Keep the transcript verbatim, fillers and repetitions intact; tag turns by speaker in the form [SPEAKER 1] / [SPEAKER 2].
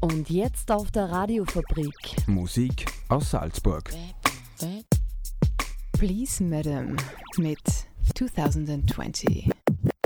[SPEAKER 1] Und jetzt auf der Radiofabrik.
[SPEAKER 2] Musik aus Salzburg.
[SPEAKER 1] Please Madam mit zwanzig zwanzig.